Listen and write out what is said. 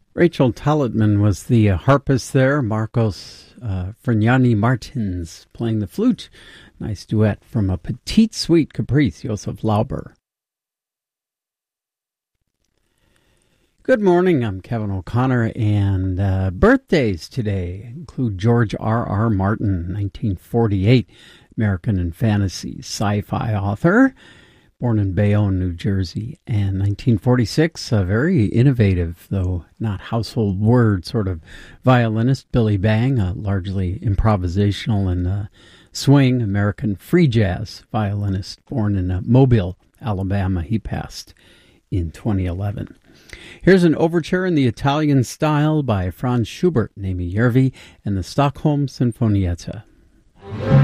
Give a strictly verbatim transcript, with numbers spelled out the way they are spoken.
Rachel Talitman was the uh, harpist there. Marcos uh, Fergnani Martins playing the flute. Nice duet from a Petite Suite Caprice, Joseph Lauber. Good morning, I'm Kevin O'Connor, and uh, birthdays today include George R R. Martin, nineteen forty-eight, American and fantasy sci-fi author, born in Bayonne, New Jersey, and nineteen forty-six, a very innovative, though not household word, sort of violinist, Billy Bang, a largely improvisational and uh, swing American free jazz violinist, born in uh, Mobile, Alabama. He passed in twenty eleven. Here's an overture in the Italian style by Franz Schubert, Nemi Järvi, and the Stockholm Sinfonietta.